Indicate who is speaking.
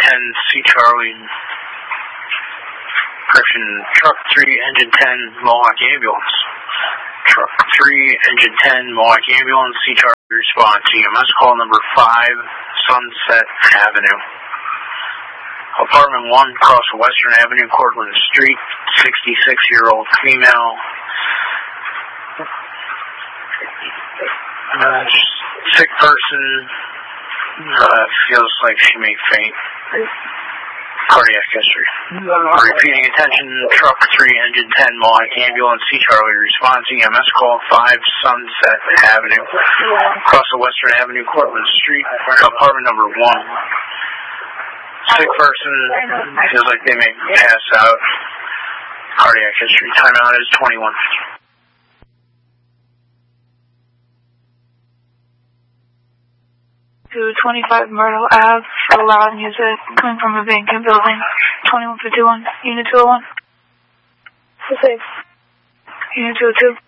Speaker 1: 10, C Charlie. Correction, Truck 3, Engine 10, Mohawk Ambulance. Truck 3, Engine 10, Mohawk Ambulance, C Charlie response. EMS call number 5, Sunset Avenue. Apartment 1, across Western Avenue, Cortlandt Street, 66-year-old female. Sick person, feels like she may faint. Cardiac history. Repeating attention, Truck 3, Engine 10, Mohawk Ambulance, C Charlie response, EMS call 5, Sunset Avenue. Across the Western Avenue, Cortlandt Street, apartment number 1. Sick person, feels like they may pass out. Cardiac history. Timeout is 21.
Speaker 2: To 25 Myrtle Ave for loud music coming from a vacant building. 2151, Unit 201. Unit 202.